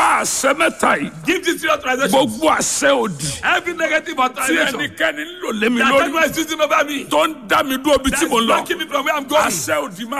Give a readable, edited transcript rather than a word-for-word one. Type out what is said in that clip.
pa àṣẹ mẹ́ta yìí. Give this authorization. Gbogbo àṣẹ òdì. Every negative Tí authorization. ẹnikẹ́ni ń lò lé mi That lórí. is using over me. Tó ń dá mi dúró bí tí That's mo lọ. blocking me from where I'm going. Àṣẹ òdì máa